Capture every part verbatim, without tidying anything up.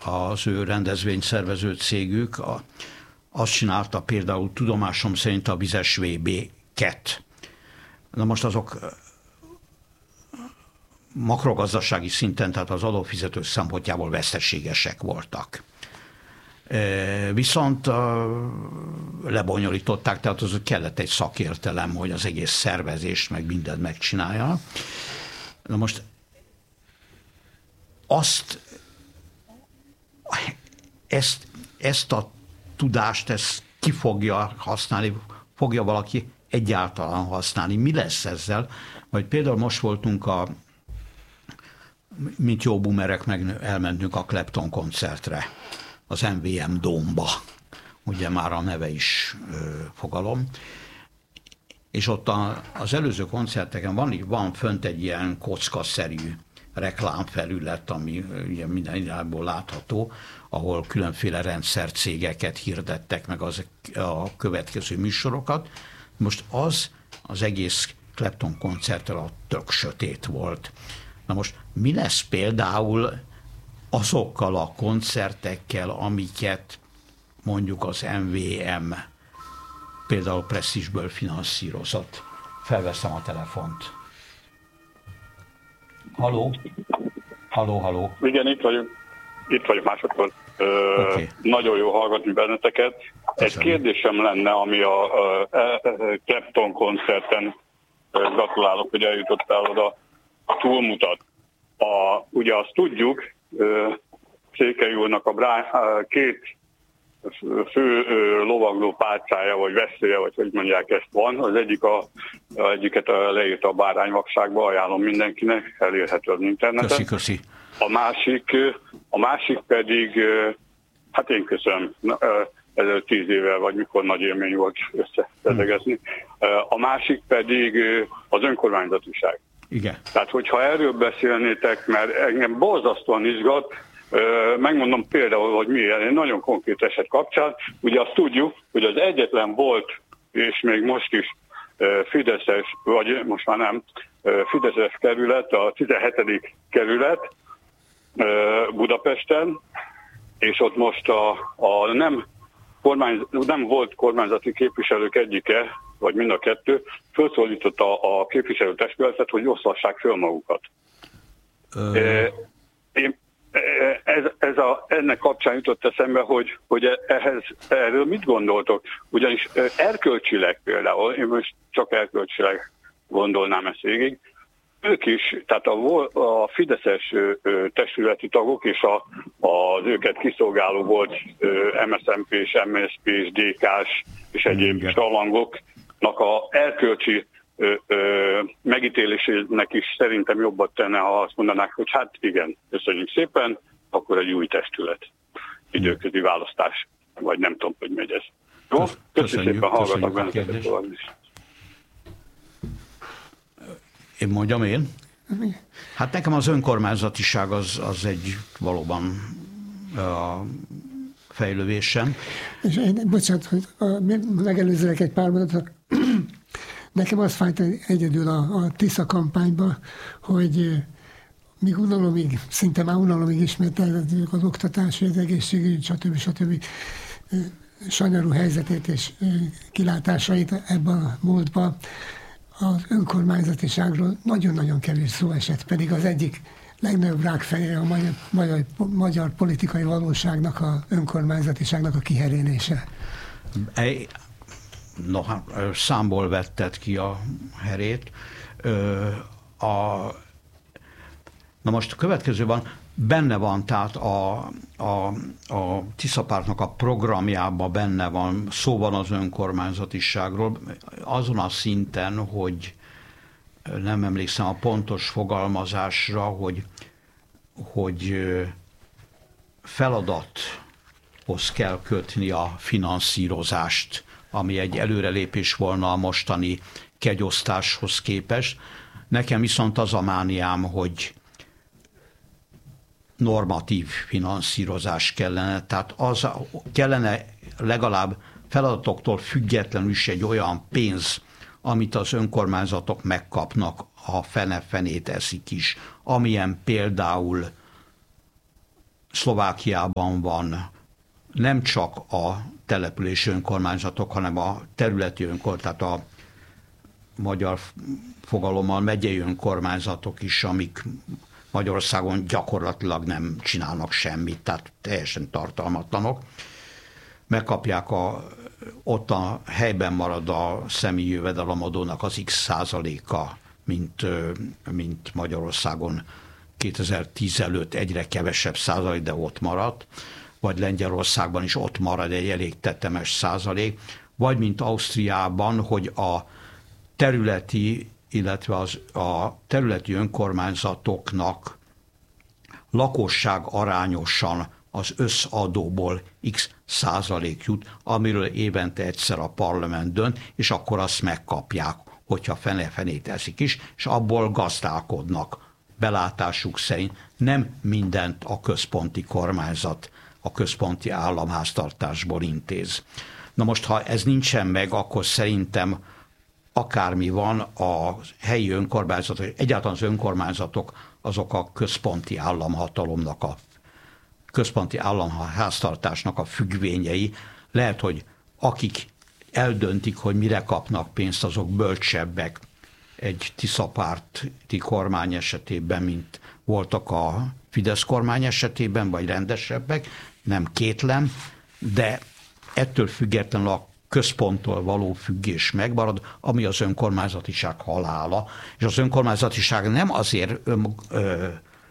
az ő rendezvényszervező cégük, a, azt csinálta például tudomásom szerint a Vizes vé bé-ket. Na most azok makrogazdasági szinten, tehát az adófizető szempontjából veszteségesek voltak. Viszont lebonyolították, tehát az kellett egy szakértelem, hogy az egész szervezést meg mindent megcsinálja. Na most azt, ezt, ezt a tudást, ezt ki fogja használni, fogja valaki egyáltalán használni. Mi lesz ezzel? Vagy például most voltunk a, mint jó boomerek, meg elmentünk a Clapton koncertre, az em vé em Dome-ba, ugye már a neve is ö, fogalom, és ott a, az előző koncerteken van, van fönt egy ilyen kockaszerű reklámfelület, ami ugye minden irányból látható, ahol különféle rendszercégeket hirdettek meg az, a következő műsorokat. Most az az egész Clapton koncerttel a tök sötét volt. Na most mi lesz például azokkal a koncertekkel, amiket mondjuk az em vé em például Presztízsből finanszírozott? Felveszem a telefont. Haló? Haló, haló. Igen, itt vagyok. Itt vagyok másodszor. Okay. Nagyon jó hallgatni benneteket. Egy kérdésem lenne, ami a, a, a Clapton koncerten, gratulálok, hogy eljutottál oda, túlmutat. A, ugye azt tudjuk, Székely úrnak a brá, két fő lovagló pálcája, vagy veszélye, vagy hogy mondják, ezt van. Az egyik a, a egyiket leírta a Bárányvakságba, ajánlom mindenkinek, elérhető az interneten. Köszi, köszi. A másik, a másik pedig, hát én köszönöm, ezelőtt tíz évvel, vagy mikor nagy élmény volt összeszedegezni. A másik pedig az önkormányzatiság. Igen. Tehát, hogyha erről beszélnétek, mert engem borzasztóan izgat, megmondom például, hogy milyen, egy nagyon konkrét eset kapcsán. Ugye azt tudjuk, hogy az egyetlen volt, és még most is fideszes, vagy most már nem, fideszes kerület, a tizenhetedik kerület Budapesten, és ott most a, a nem, kormány, nem volt kormányzati képviselők egyike, vagy mind a kettő, felszólította a képviselőtestületet, hogy oszlassák föl magukat. Ö... Én, ez, ez a, ennek kapcsán jutott eszembe, hogy, hogy ehhez, erről mit gondoltok? Ugyanis erkölcsileg például, én most csak erkölcsileg gondolnám ezt végig, ők is, tehát a, a fideszes testületi tagok és a, az őket kiszolgáló volt em es zé em pés, em es zé pés, dé ká-s és egyéb stalangoknak a erkölcsi Ö, ö, megítélésének is szerintem jobbat tenne, ha azt mondanák, hogy hát igen, köszönjük szépen, akkor egy új testület. Időközi választás, vagy nem tudom, hogy megy ez. Jó? Köszönjük szépen, hallgatok benneteket tovább is. Én mondjam én? Hát nekem az önkormányzatiság az, az egy valóban a fejlődésem. És én, bocsánat, hogy megelőzőleg egy pár mondatot. Nekem az fájt egyedül a, a Tisza kampányban, hogy míg unalomig, szinte már unalomig ismételhetjük az oktatási, az egészségügy, stb. stb. Sanyarú helyzetét és kilátásait ebben a múltban, az önkormányzatiságról nagyon-nagyon kevés szó esett, pedig az egyik legnagyobb rákfeje a magyar, magyar, magyar politikai valóságnak, a önkormányzatiságnak a kiherélése. Egy No, hát számból vetted ki a herét. A, na most a következő van, benne van, tehát a, a, a Tiszapártnak a programjában benne van, szó van az önkormányzatiságról, azon a szinten, hogy nem emlékszem a pontos fogalmazásra, hogy, hogy feladathoz kell kötni a finanszírozást, ami egy előrelépés volna a mostani kegyosztáshoz képest. Nekem viszont az a mániám, hogy normatív finanszírozás kellene, tehát az kellene legalább feladatoktól függetlenül is egy olyan pénz, amit az önkormányzatok megkapnak, ha fene-fenét eszik is, amilyen például Szlovákiában van nem csak a települési önkormányzatok, hanem a területi önkormányzatok, tehát a magyar fogalommal megyei önkormányzatok is, amik Magyarországon gyakorlatilag nem csinálnak semmit, tehát teljesen tartalmatlanok. Megkapják a, ott a helyben marad a személyi jövedelemadónak az x százaléka, mint, mint Magyarországon kétezer-tíz előtt egyre kevesebb százalék, de ott maradt, vagy Lengyelországban is ott marad egy elég tetemes százalék, vagy mint Ausztriában, hogy a területi, illetve az, a területi önkormányzatoknak lakosság arányosan az összadóból x százalék jut, amiről évente egyszer a parlament dönt, és akkor azt megkapják, hogyha fene-fenét eszik is, és abból gazdálkodnak belátásuk szerint. Nem mindent a központi kormányzat, a központi államháztartásból intéz. Na most, ha ez nincsen meg, akkor szerintem akármi van, a helyi önkormányzatok, egyáltalán az önkormányzatok, azok a központi államhatalomnak, a központi államháztartásnak a függvényei. Lehet, hogy akik eldöntik, hogy mire kapnak pénzt, azok bölcsebbek egy tiszapárti kormány esetében, mint voltak a Fidesz kormány esetében, vagy rendesebbek, nem kétlem, de ettől függetlenül a központtól való függés megmarad, ami az önkormányzatiság halála. És az önkormányzatiság nem azért ö, ö,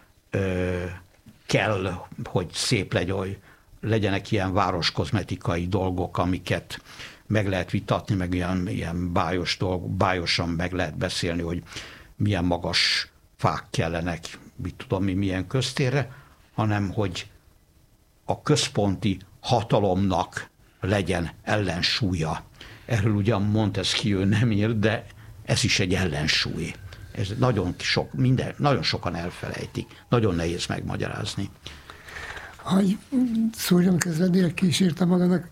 ö, kell, hogy szép legyen, hogy legyenek ilyen városkozmetikai dolgok, amiket meg lehet vitatni, meg ilyen, ilyen bájos dolgok, bájosan meg lehet beszélni, hogy milyen magas fák kellenek, mit tudom mi, milyen köztérre, hanem hogy a központi hatalomnak legyen ellensúlya. Erről ugyan Montesquieu nem ír, de ez is egy ellensúly. Ez nagyon sok, minden, nagyon sokan elfelejtik. Nagyon nehéz megmagyarázni. Hogy szúrjam közben, direkt ki is írtam magának,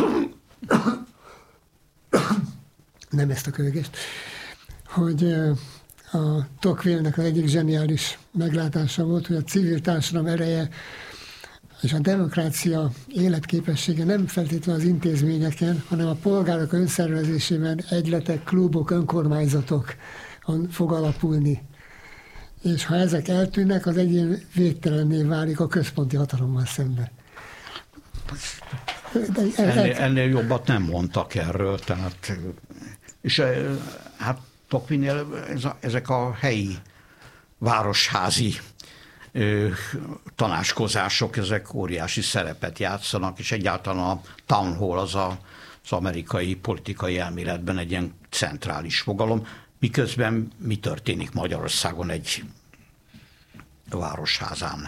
nem ezt a kövegést, hogy a Tocqueville-nek az egyik zseniális meglátása volt, hogy a civil társadalom ereje és a demokrácia életképessége nem feltétlenül az intézményeken, hanem a polgárok önszervezésében egyletek, klubok, önkormányzatok fog alapulni. És ha ezek eltűnnek, az egyén végtelenné válik a központi hatalommal szemben. Ennél, ennél jobbat nem mondtak erről, tehát, és hát Tocqueville-nél ez a, ezek a helyi városházi ö, tanácskozások, ezek óriási szerepet játszanak, és egyáltalán a town hall az a, az amerikai politikai elméletben egy ilyen centrális fogalom, miközben mi történik Magyarországon egy városházán.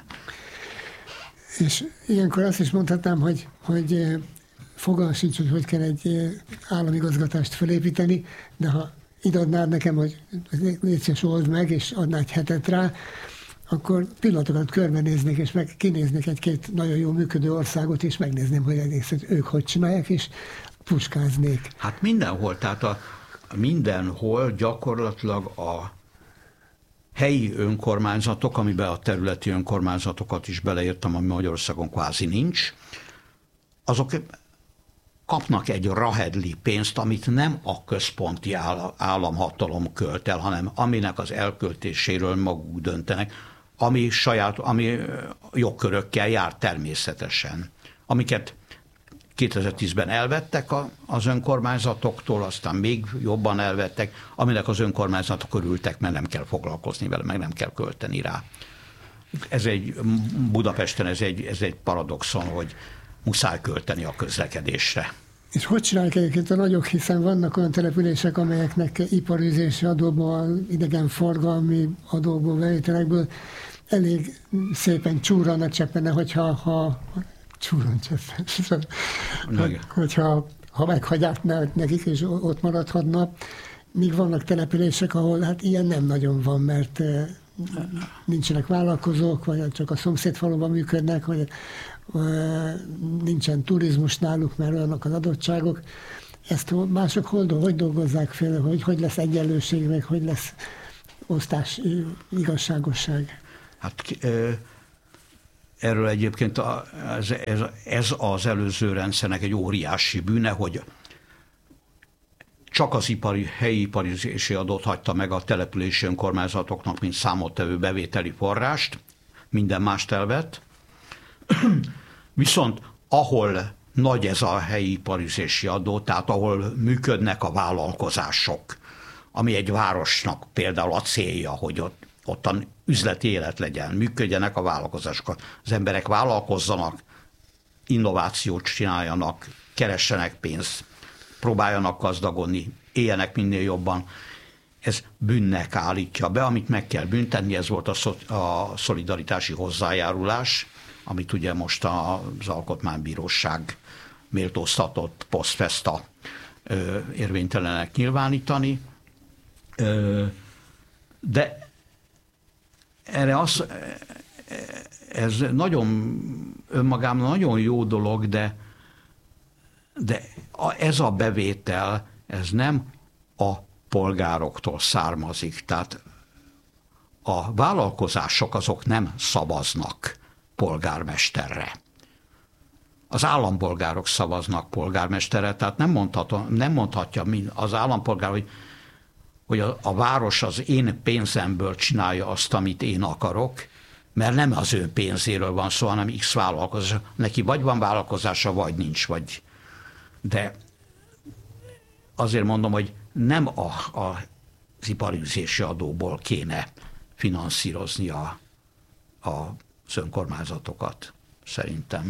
És ilyenkor azt is mondhatnám, hogy, hogy fogalmam sincs, hogy hogy kell egy államigazgatást felépíteni, de ha ide adnád nekem, hogy légy szíves, old meg, és adná egy hetet rá, akkor pillanatokat körbenéznék, és meg kinéznék egy-két nagyon jó működő országot, és megnézném, hogy egészet ők hogy csinálják, és puskáznék. Hát mindenhol, tehát a, mindenhol gyakorlatilag a helyi önkormányzatok, amiben a területi önkormányzatokat is beleírtam, ami Magyarországon kvázi nincs, azok kapnak egy rahedli pénzt, amit nem a központi államhatalom költ el, hanem aminek az elköltéséről maguk döntenek, ami saját, ami jogkörökkel jár természetesen, amiket kétezer-tízben elvettek az önkormányzatoktól, aztán még jobban elvettek, aminek az önkormányzatok örültek, mert nem kell foglalkozni vele, meg nem kell költeni rá. Ez egy, Budapesten ez egy, ez egy paradoxon, hogy muszáj költeni a közlekedésre. És hogy csinálják egyébként a nagyok, hiszen vannak olyan települések, amelyeknek iparűzési adóból, idegenforgalmi adóból, bevételekből elég szépen csúrana cseppene, hogyha ha, csúran cseppen, hogyha ha meghagyják nekik, és ott maradhatna. Míg vannak települések, ahol hát ilyen nem nagyon van, mert nincsenek vállalkozók, vagy csak a szomszédfaluban működnek, vagy nincsen turizmus náluk, mert olyanok az adottságok. Ezt mások hol, hogy dolgozzák fel, hogy hogy lesz egyenlőség, meg hogy lesz osztás, igazságosság? Hát erről egyébként a, ez, ez, ez az előző rendszernek egy óriási bűne, hogy csak az ipari, helyi iparizési adót hagyta meg a települési önkormányzatoknak, mint számottevő bevételi forrást, minden mást elvett. Viszont ahol nagy ez a helyi iparizési adó, tehát ahol működnek a vállalkozások, ami egy városnak például a célja, hogy ott, ottan üzleti élet legyen, működjenek a vállalkozások, az emberek vállalkozzanak, innovációt csináljanak, keressenek pénzt, próbáljanak gazdagodni, éljenek minél jobban. Ez bűnnek állítja be, amit meg kell büntetni, ez volt a, szo- a szolidaritási hozzájárulás, amit ugye most az Alkotmánybíróság méltóztatott post festa ö, érvénytelenek nyilvánítani. Ö, de erre az, ez nagyon önmagában nagyon jó dolog, de, de ez a bevétel, ez nem a polgároktól származik. Tehát a vállalkozások azok nem szavaznak polgármesterre. Az állampolgárok szavaznak polgármesterre, tehát nem, mondhatom, nem mondhatja az állampolgár, hogy, hogy a, a város az én pénzemből csinálja azt, amit én akarok, mert nem az ő pénzéről van szó, hanem X vállalkozás. Neki vagy van vállalkozása, vagy nincs. Vagy. De azért mondom, hogy nem a, a, az iparüzési adóból kéne finanszírozni a, a, az önkormányzatokat, szerintem.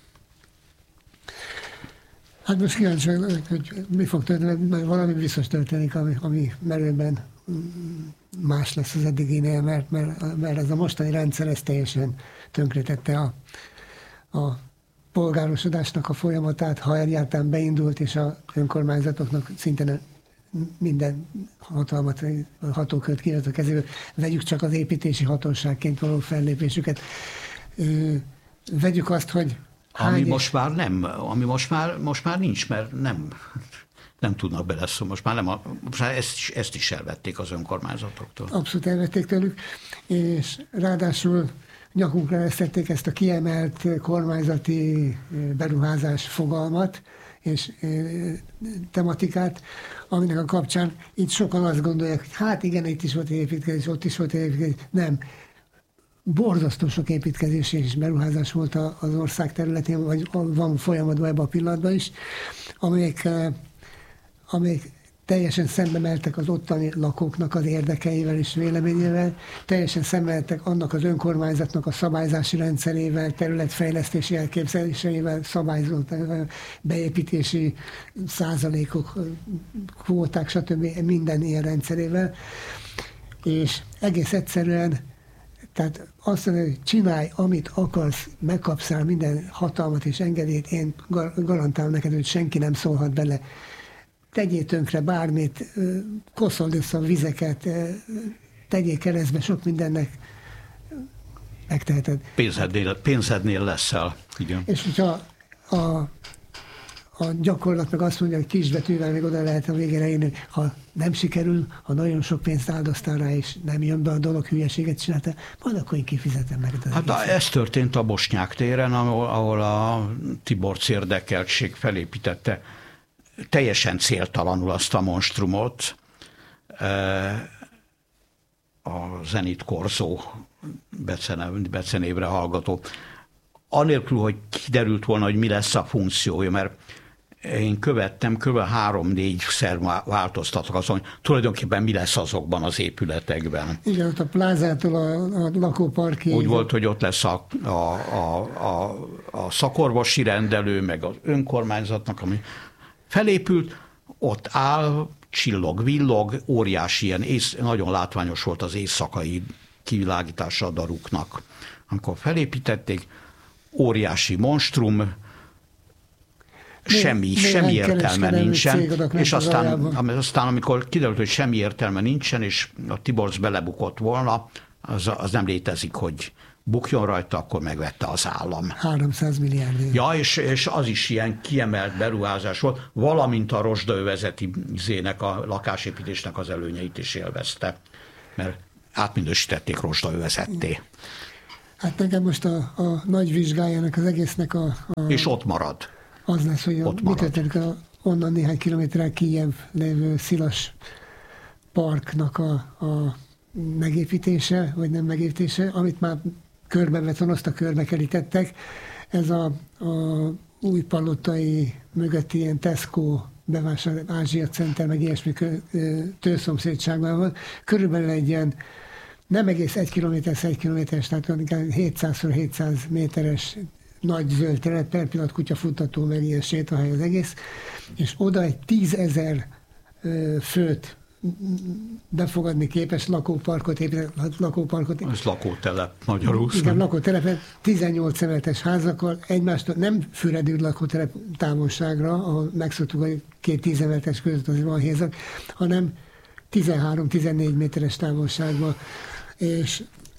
Hát most kíváncsi vagyok, hogy mi fog történni, mert valami biztos történik, ami, ami merőben más lesz az eddiginél, mert, mert, mert ez a mostani rendszer ez teljesen tönkretette a, a polgárosodásnak a folyamatát, ha egyáltalán beindult, és az önkormányzatoknak szinte minden hatalmat, hatókört kiadott a kezéből. Vegyük csak az építési hatóságként való fellépésüket. Vegyük azt, hogy Ami most már nem, ami most már, most már nincs, mert nem, nem tudnak beleszólni. Most már, nem a, most már ezt, is, ezt is elvették az önkormányzatoktól. Abszolút elvették tőlük, és ráadásul nyakunkra leszették ezt a kiemelt kormányzati beruházás fogalmat és tematikát, aminek a kapcsán itt sokan azt gondolják, hogy hát igen, itt is volt építkezés, ott is volt építkezés. Nem. Borzasztó sok építkezés és beruházás volt az ország területén, vagy van folyamatban ebben a pillanatban is, amelyek, amelyek teljesen szembe meltek az ottani lakóknak az érdekeivel és véleményével, teljesen szembe meltek annak az önkormányzatnak a szabályzási rendszerével, területfejlesztési elképzeléseivel, szabályzott beépítési százalékok, kvóták, stb. Minden ilyen rendszerével. És egész egyszerűen, tehát azt mondja, hogy csinálj, amit akarsz, megkapsz rá minden hatalmat és engedélyt, én garantálom neked, hogy senki nem szólhat bele. Tegyél tönkre bármit, koszold össze a vizeket, tegyél keresztbe, sok mindennek megteheted. Pénzednél, pénzednél leszel. Igen. És hogyha a, a gyakorlat meg azt mondja, hogy kisbetűvel még oda lehet a végére írni, ha nem sikerül, ha nagyon sok pénzt áldoztál rá, és nem jön be a dolog, hülyeséget csinálta, majd akkor én kifizetem meg. Hát a, ez történt a Bosnyák téren, ahol, ahol a Tiborcs érdekeltség felépítette teljesen céltalanul azt a monstrumot, a Zenit Korzó becenévre hallgató, anélkül, hogy kiderült volna, hogy mi lesz a funkciója, mert én követtem, kb. három-négyszer változtatok azon, hogy tulajdonképpen mi lesz azokban az épületekben. Igen, ott a plázától a, a lakóparkig. Úgy volt, hogy ott lesz a, a, a, a, a szakorvosi rendelő, meg az önkormányzatnak, ami felépült, ott áll, csillog, villog, óriási, ilyen ész, nagyon látványos volt az éjszakai kivilágítása a daruknak. Amikor felépítették, óriási monstrum, semmi, Né, semmi értelme nincsen, és aztán, aztán amikor kiderült, hogy semmi értelme nincsen, és a Tiborcs belebukott volna, az, az nem létezik, hogy bukjon rajta, akkor megvette az állam. háromszáz milliárd. Ja, és, és az is ilyen kiemelt beruházás volt, valamint a rozsdaövezeti izének, a lakásépítésnek az előnyeit is élvezte, mert átminősítették rozsdaövezetté. Hát nekem most a, a nagy vizsgájának az egésznek a, a... És ott marad. Az lesz, hogy a, mit történik a, onnan néhány kilométerrel Kijev lévő Szilas parknak a, a megépítése, vagy nem megépítése, amit már körbebetonoztak, körbekerítettek. Ez a, a új palotai mögötti ilyen Tesco bevásárló Ázsia Center, meg ilyesmi tőszomszédságban van. Körülbelül egy ilyen nem egész egy kilométer, egy kilométeres, tehát hétszáz hétszáz méteres nagy zöld terület, per pillanat kutyafuttató, meg ilyen sétahely az egész, és oda egy tízezer főt befogadni képes lakóparkot épített, lakóparkot. Ez lakótelep, magyarul. Igen, lakótelepet, tizennyolc emeletes házakkal, egymástól nem füredő lakótelep távolságra, ahol megszoktuk, hogy két tíz emeletes között azért van hézak, hanem tizenhárom-tizennégy méteres távolságban. És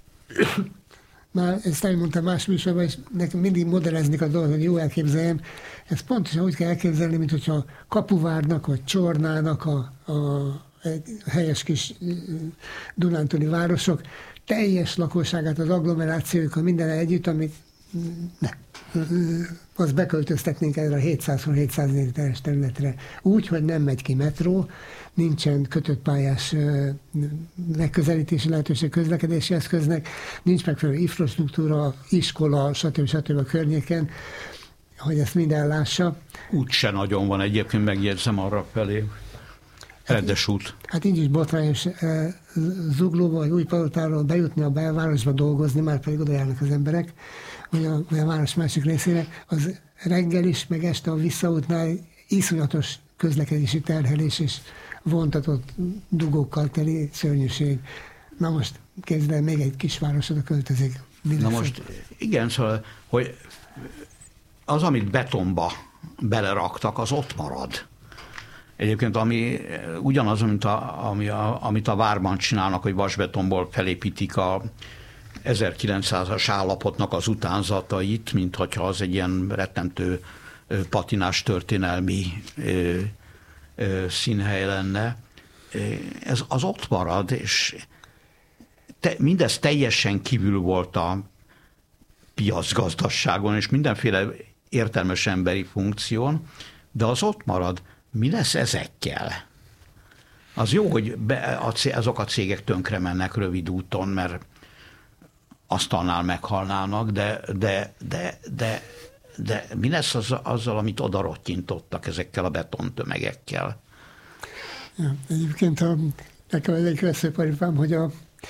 már ezt elmondtam más műsorban, és nekem mindig modellezni a dolgot, hogy jó elképzeljem. Ezt pontosan úgy kell elképzelni, mint hogyha Kapuvárnak, vagy Csornának a, a helyes kis dunántúli városok teljes lakosságát, az agglomerációjukkal minden együtt, amit ne, azt beköltöztetnénk erre a hétszáz-hétszáz méteres területre. Úgy, hogy nem megy ki metró, nincsen kötött pályás megközelítési lehetőség közlekedési eszköznek, nincs megfelelő infrastruktúra, iskola, stb. stb. A környéken, hogy ezt minden lássa. Úgy se nagyon van egyébként, megjegyzem arra felé. Rendes út. Hát így is botrányos Zuglóba, vagy Újpalotáról bejutni a belvárosba dolgozni, már pedig oda járnak az emberek, vagy a, vagy a város másik részére, az reggel is, meg este a visszaútnál iszonyatos közlekedési terhelés és vontatott dugókkal teli szörnyűség. Na most kezdve el, még egy kisváros oda költözik. Na most igen, szóval, hogy az, amit betonba beleraktak, az ott marad. Egyébként ami ugyanaz, mint a, ami a, amit a várban csinálnak, hogy vasbetonból felépítik a ezerkilencszázas állapotnak az utánzatait, mint hogyha az egy ilyen rettentő patinás történelmi ö, ö, színhely lenne. Ez az ott marad, és te, mindez teljesen kívül volt a piacgazdaságon, és mindenféle értelmes emberi funkción, de az ott marad. Mi lesz ezekkel? Az jó, hogy be, a, azok a cégek tönkre mennek rövid úton, mert asztalnál meghalnának, de, de, de, de, de mi lesz az, azzal, amit oda rottyintottak ezekkel a betontömegekkel? Ja, egyébként a, nekem egyik veszőparipám, hogy a,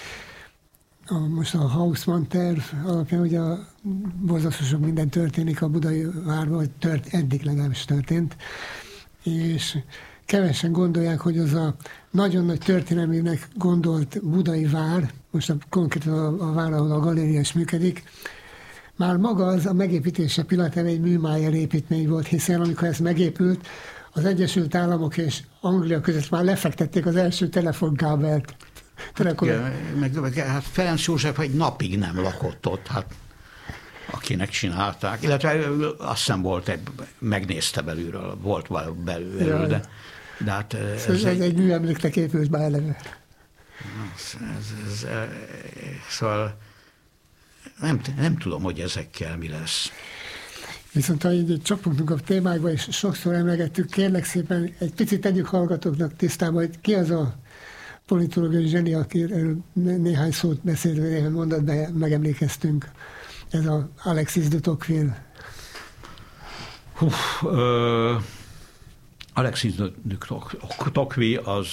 a, most a Hausmann terv alapján ugye a borzasztó sok minden történik a budai várban, vagy tört, eddig legalábbis történt, és kevesen gondolják, hogy az a nagyon nagy történelmének gondolt budai vár, most a, konkrétan a, a vár, ahol a galéria is működik, már maga az a megépítése pillanatában egy műmájer építmény volt, hiszen amikor ez megépült, az Egyesült Államok és Anglia között már lefektették az első telefonkábelt. Telekon... Meg, meg, hát Ferenc József egy napig nem lakott ott, hát akinek csinálták. Illetve azt hiszem volt, egy, megnézte belülről, volt belülről, ja, de, de hát... Ez, ez egy, egy műemléknek épült már eleve. Ez, ez, ez, szóval nem, nem tudom, hogy ezekkel mi lesz. Viszont ha így csapunk a témákba, és sokszor emlegettük, kérlek szépen egy picit tegyük hallgatóknak tisztában, hogy ki az a politológiai zseni, aki néhány szót beszélt, néhány mondatban megemlékeztünk. Ez a Alexis de Tocqueville. Hú, uh, Alexis de Tocqueville az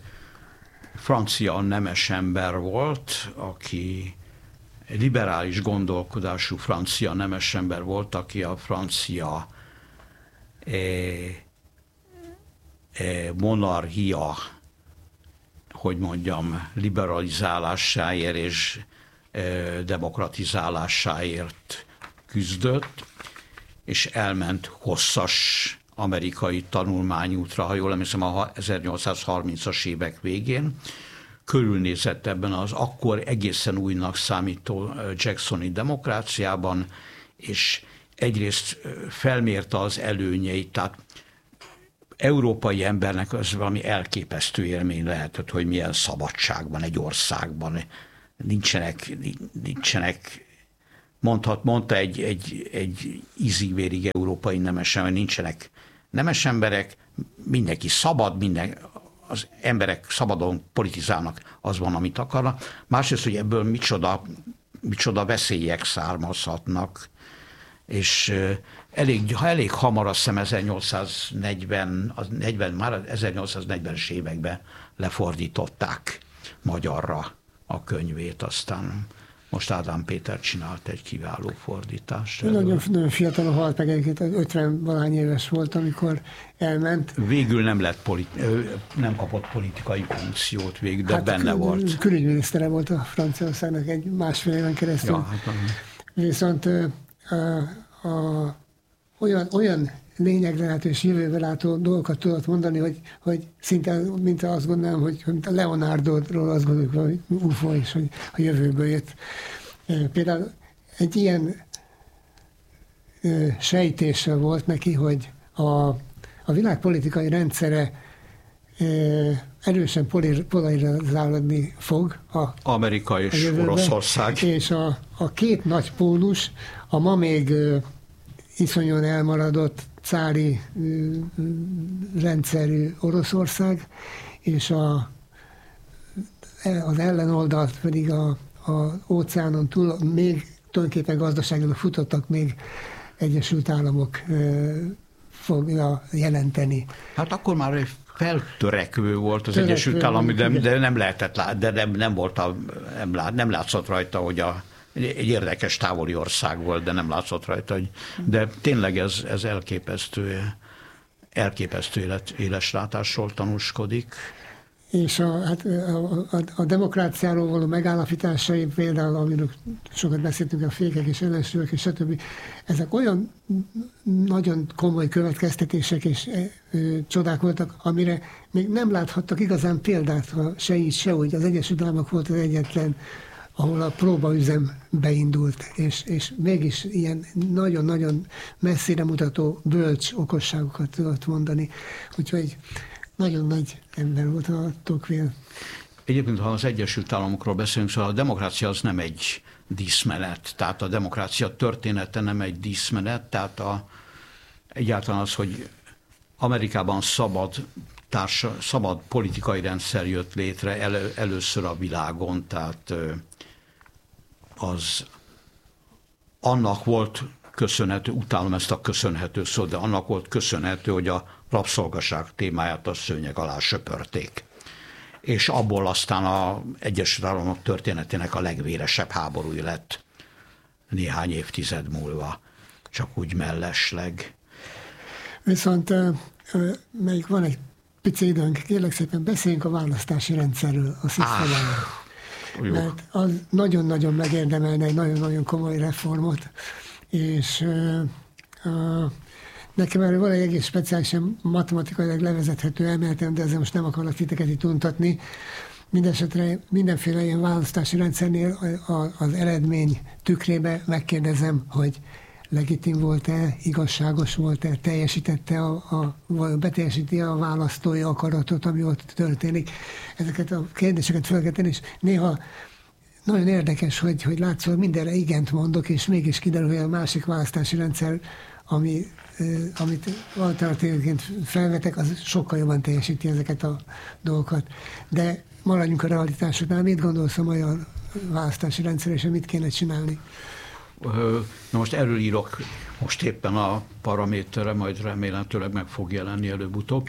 francia nemes ember volt, aki liberális gondolkodású francia nemes ember volt, aki a francia eh, eh, monarchia, hogy mondjam, liberalizálásáért és eh, demokratizálásáért küzdött, és elment hosszas amerikai tanulmányútra, ha jól emlékszem, a ezernyolcszázharmincas évek végén, körülnézett ebben az akkor egészen újnak számító jacksoni demokráciában, és egyrészt felmérte az előnyeit, tehát európai embernek az valami elképesztő élmény lehetett, hogy milyen szabadságban egy országban nincsenek, nincsenek mondhat, mondta egy, egy, egy ízig-vérig európai nemes ember, nincsenek nemes emberek, mindenki szabad, minden, az emberek szabadon politizálnak, az van, amit akarnak. Másrészt, hogy ebből micsoda, micsoda veszélyek származhatnak, és elég, ha elég hamar, azt hiszem ezernyolcszáznegyven, az negyven, már ezernyolcszáznegyvenes években lefordították magyarra a könyvét, aztán most Ádám Péter csinált egy kiváló fordítást. Nagyon, nagyon fiatalon halt meg, egyébként ötven-valány éves volt, amikor elment. Végül nem, lett politi- nem kapott politikai funkciót végül, de hát benne kül- volt. Külügyminisztere volt a Franciaországnak egy másfél éven keresztül. Ja, hát, Viszont a, a, olyan, olyan lényegre látó és jövőbe látó dolgokat tudott mondani, hogy, hogy szinte, mint azt gondolom, hogy mint a Leonardo-ról azt gondoljuk, hogy u f o is, hogy a jövőből jött. Például egy ilyen sejtése volt neki, hogy a, a világ politikai rendszere erősen polarizálódni fog. A, Amerika és a jövőben, Oroszország. És a, a két nagy pólus, a ma még iszonyan elmaradott cári rendszerű Oroszország, és a, az ellenoldalt pedig a, a óceánon túl még tulajdonképpen gazdaságilag futottak még Egyesült Államok fogja jelenteni. Hát akkor már egy feltörekvő volt az Törekvő, Egyesült Államok, de, de nem lehetett látni, de nem, nem, volt a, nem, lát, nem látszott rajta, hogy a, egy érdekes távoli ország volt, de nem látszott rajta, hogy, de tényleg ez, ez elképesztő, elképesztő élet, éleslátással tanúskodik. És a, hát a, a, a demokráciáról való megállapításai, például amiről sokat beszéltünk, a fékek és ellensúlyok és stb. Ezek olyan nagyon komoly következtetések és e, e, csodák voltak, amire még nem láthattak igazán példát, ha se így, se úgy. Az Egyesült Államok volt az egyetlen, ahol a próbaüzem beindult, és, és mégis ilyen nagyon-nagyon messzire mutató bölcs okosságokat tudott mondani. Úgyhogy nagyon nagy ember volt a Tocqueville. Egyébként, ha az Egyesült Államokról beszélünk, szóval a demokrácia az nem egy díszmenet, tehát a demokrácia története nem egy díszmenet, tehát a, egyáltalán az, hogy Amerikában szabad, társa, szabad politikai rendszer jött létre elő, először a világon, tehát az annak volt köszönhető, utálom ezt a köszönhető szót, de annak volt köszönhető, hogy a rabszolgaság témáját a szőnyeg alá söpörték. És abból aztán az Egyesült Államok történetének a legvéresebb háborúja lett néhány évtized múlva, csak úgy mellesleg. Viszont még van egy pici időnk, kérlek szépen beszéljünk a választási rendszerről, a szisztémáról. Mert az nagyon-nagyon megérdemelne egy nagyon-nagyon komoly reformot, és uh, uh, nekem erről van egy egész speciálisan matematikailag levezethető elméletem, de ezzel most nem akarok titeket itt untatni. Mindenesetre mindenféle ilyen választási rendszernél az eredmény tükrébe megkérdezem, hogy legitim volt-e, igazságos volt-e, teljesítette a, a, beteljesíti a választói akaratot, ami ott történik. Ezeket a kérdéseket fel kell tenni, és néha nagyon érdekes, hogy, hogy látszólag mindenre igent mondok, és mégis kiderül, hogy a másik választási rendszer, ami, amit alternatívként felvetek, az sokkal jobban teljesíti ezeket a dolgokat. De maradjunk a realitásoknál. Mit gondolsz a magyar választási rendszer, és mit kéne csinálni? Na most erről írok most éppen a Paraméterre, majd remélhetőleg meg fog jelenni előbb-utóbb.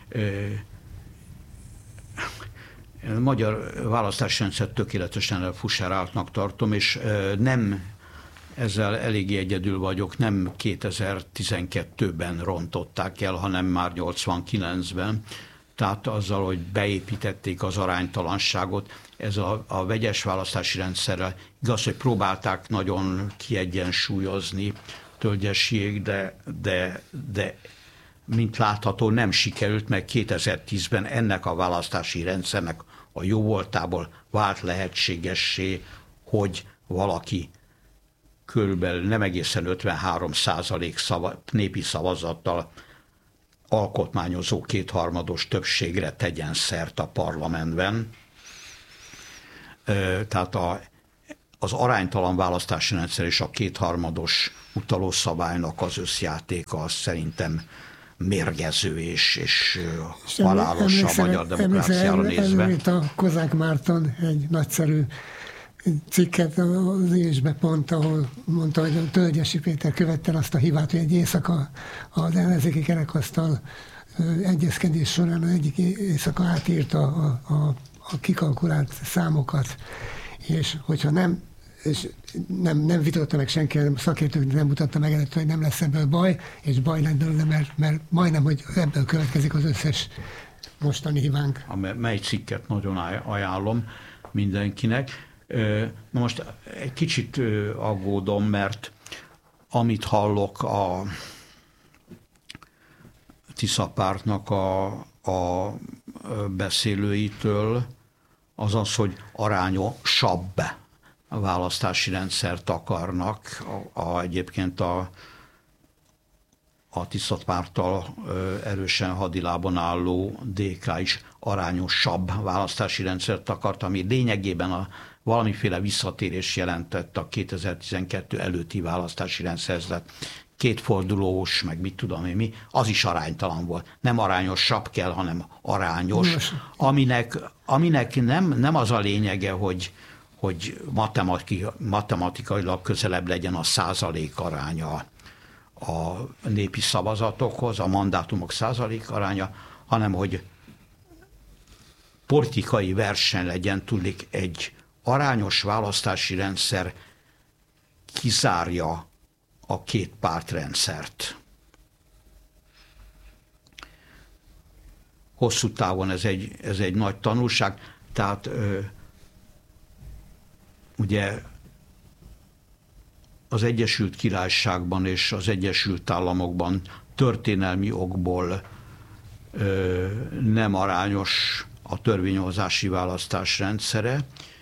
A magyar választási rendszer tökéletesen elfusáráltnak tartom, és nem ezzel eléggé egyedül vagyok, nem kétezer-tizenkettőben rontották el, hanem már nyolcvankilencben. Tehát azzal, hogy beépítették az aránytalanságot, ez a, a vegyes választási rendszerrel igaz, hogy próbálták nagyon kiegyensúlyozni tölgyesiég, de, de, de mint látható nem sikerült, meg kétezer-tízben ennek a választási rendszernek a jó voltából vált lehetségessé, hogy valaki körülbelül nem egészen ötvenhárom százalék szava, népi szavazattal alkotmányozó kétharmados többségre tegyen szert a parlamentben. Tehát a, az aránytalan választási rendszer és a kétharmados utalószabálynak az összjátéka az szerintem mérgező és, és halálos a magyar demokráciára nézve. Itt a Kozák Márton egy nagyszerű cikket az Ésbe pont, ahol mondta, hogy a Tölgyesi Péter követte azt a hibát, hogy egy éjszaka az ellenzéki kerekasztal egyezkedés során az egyik éjszaka átírta a, a, a kikalkulált számokat, és hogyha nem és nem, nem vitatta meg senki, szakértők nem mutatta meg előtt, hogy nem lesz ebből baj, és baj lett belőle, mert, mert majdnem, hogy ebből következik az összes mostani hibánk. A mely cikket nagyon ajánlom mindenkinek. Na most egy kicsit aggódom, mert amit hallok a Tisza pártnak a, a beszélőitől, az az, hogy arányosabb a választási rendszert akarnak. A, a, egyébként a, a Tisza párttal erősen hadilában álló dé ká is arányosabb választási rendszert akart, ami lényegében a valamiféle visszatérés jelentett a kétezer-tizenkettő előtti választási rendszerhez. Kétfordulós, meg mit tudom én mi, az is aránytalan volt. Nem arányosabb kell, hanem arányos, aminek, aminek nem, nem az a lényege, hogy, hogy matematika, matematikailag közelebb legyen a százalék aránya a népi szavazatokhoz, a mandátumok százalék aránya, hanem hogy politikai verseny legyen, tudnék, egy arányos választási rendszer kizárja a két pártrendszert. Hosszú távon ez egy, ez egy nagy tanulság, tehát ö, ugye az Egyesült Királyságban és az Egyesült Államokban történelmi okból ö, nem arányos a törvényhozási választás rendszere,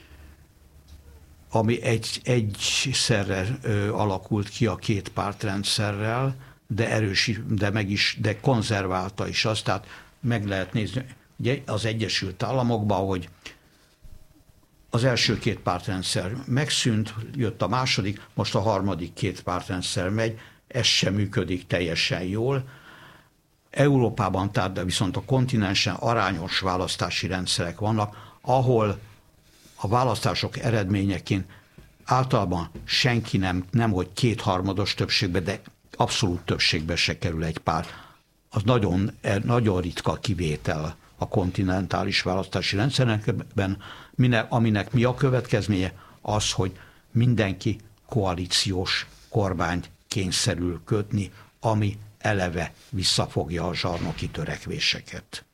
ami egy, egyszerre ö, alakult ki a két pártrendszerrel, de erős, de meg is, de konzerválta is azt, tehát meg lehet nézni, ugye az Egyesült Államokban, hogy az első két pártrendszer megszűnt, jött a második, most a harmadik két pártrendszer megy, ez sem működik teljesen jól. Európában tehát viszont a kontinensen arányos választási rendszerek vannak, ahol a választások eredményeként általában senki nem, nem hogy kétharmados többségbe, de abszolút többségbe se kerül egy párt. Az nagyon, nagyon ritka kivétel a kontinentális választási rendszerekben, aminek mi a következménye? Az, hogy mindenki koalíciós kormányt kényszerül kötni, ami eleve visszafogja a zsarnoki törekvéseket.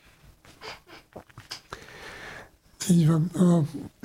Így van. A,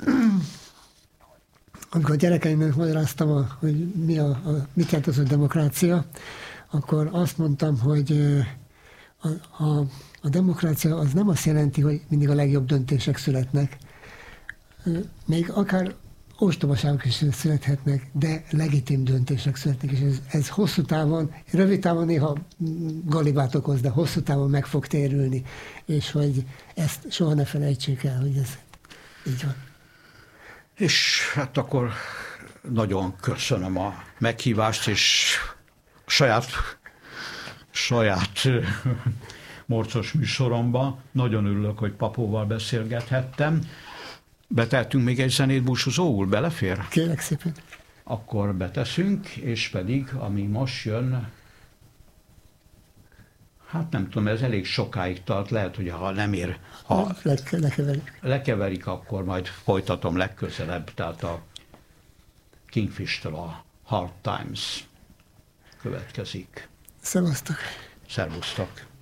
amikor a gyerekeimnek magyaráztam, a, hogy mi a, a, mit jelent az a demokrácia, akkor azt mondtam, hogy a, a, a demokrácia az nem azt jelenti, hogy mindig a legjobb döntések születnek. Még akár ostobaságok is születhetnek, de legitim döntések születnek, és ez, ez hosszú távon, rövid távon néha galibát okoz, de hosszú távon meg fog térülni, és hogy ezt soha ne felejtsék el, hogy ez így van. És hát akkor nagyon köszönöm a meghívást, és saját, saját morcos műsoromban nagyon örülök, hogy Papóval beszélgethettem. Betettünk még egy zenét búcsúzóul, belefér? Kérlek szépen. Akkor beteszünk, és pedig, ami most jön, hát nem tudom, ez elég sokáig tart, lehet, hogy ha nem ér, ha Le, lekeverik. lekeverik, akkor majd folytatom legközelebb, tehát a Kingfish-től a Hard Times következik. Szevasztok. Szervusztok.